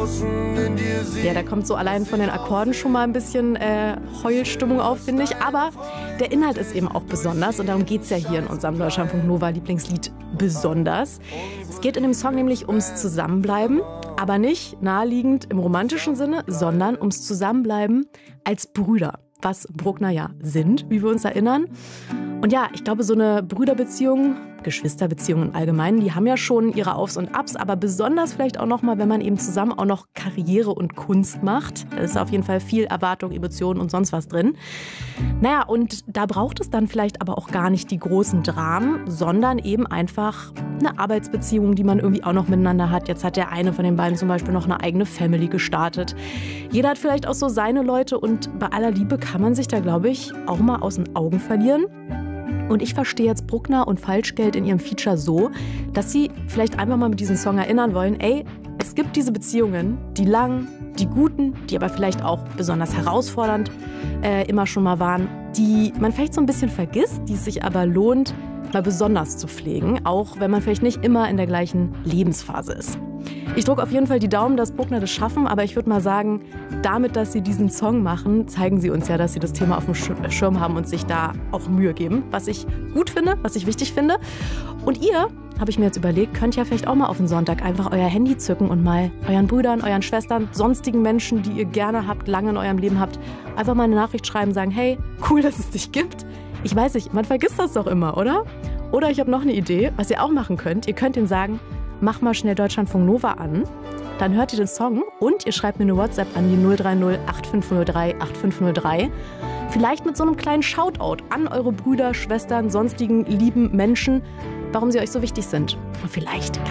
Ja, da kommt so allein von den Akkorden schon mal ein bisschen Heulstimmung auf, finde ich. Aber der Inhalt ist eben auch besonders und darum geht es ja hier in unserem Deutschlandfunk Nova Lieblingslied besonders. Es geht in dem Song nämlich ums Zusammenbleiben, aber nicht naheliegend im romantischen Sinne, sondern ums Zusammenbleiben als Brüder, was Bruckner ja sind, wie wir uns erinnern. Und ja, ich glaube, so eine Brüderbeziehung, Geschwisterbeziehungen im Allgemeinen, die haben ja schon ihre Aufs und Abs, aber besonders vielleicht auch nochmal, wenn man eben zusammen auch noch Karriere und Kunst macht. Da ist auf jeden Fall viel Erwartung, Emotionen und sonst was drin. Naja, und da braucht es dann vielleicht aber auch gar nicht die großen Dramen, sondern eben einfach eine Arbeitsbeziehung, die man irgendwie auch noch miteinander hat. Jetzt hat der eine von den beiden zum Beispiel noch eine eigene Family gestartet. Jeder hat vielleicht auch so seine Leute und bei aller Liebe kann man sich da, glaube ich, auch mal aus den Augen verlieren. Und ich verstehe jetzt Bruckner und Falschgeld in ihrem Feature so, dass sie vielleicht einfach mal mit diesem Song erinnern wollen, ey, es gibt diese Beziehungen, die langen, die guten, die aber vielleicht auch besonders herausfordernd immer schon mal waren, die man vielleicht so ein bisschen vergisst, die es sich aber lohnt, mal besonders zu pflegen, auch wenn man vielleicht nicht immer in der gleichen Lebensphase ist. Ich drücke auf jeden Fall die Daumen, dass Bruckner das schaffen, aber ich würde mal sagen, damit, dass sie diesen Song machen, zeigen sie uns ja, dass sie das Thema auf dem Schirm haben und sich da auch Mühe geben, was ich gut finde, was ich wichtig finde. Und ihr, habe ich mir jetzt überlegt, könnt ja vielleicht auch mal auf den Sonntag einfach euer Handy zücken und mal euren Brüdern, euren Schwestern, sonstigen Menschen, die ihr gerne habt, lange in eurem Leben habt, einfach mal eine Nachricht schreiben, sagen, hey, cool, dass es dich gibt. Ich weiß nicht, man vergisst das doch immer, oder? Oder ich habe noch eine Idee, was ihr auch machen könnt. Ihr könnt ihnen sagen, mach mal schnell Deutschlandfunk Nova an, dann hört ihr den Song und ihr schreibt mir eine WhatsApp an die 030 8503 8503. Vielleicht mit so einem kleinen Shoutout an eure Brüder, Schwestern, sonstigen lieben Menschen, warum sie euch so wichtig sind. Und vielleicht